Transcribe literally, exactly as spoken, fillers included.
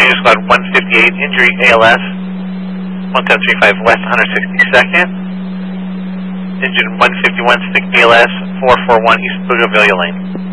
Ranger Squad one fifty-eight, injury A L S, one seven three five West one hundred sixty-second. Engine one fifty-one, stick B L S, four four one East Bougainvillea Lane.